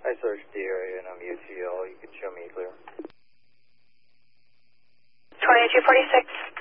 I searched the area and I'm UTL. You can show me clear. 2246.